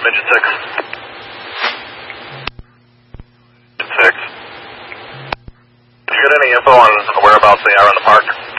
Midget 6. Midget 6. Did you get any info on whereabouts they are in the park?